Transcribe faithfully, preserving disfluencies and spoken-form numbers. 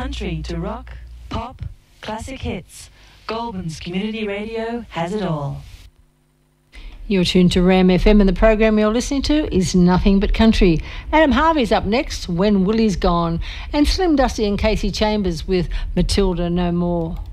country to rock, pop, classic hits, Goulburn's Community Radio has it all. You're tuned to Ram F M and the program you're listening to is Nothing But Country. Adam Harvey's up next, When Willie's Gone, and Slim Dusty and Casey Chambers with Matilda No More.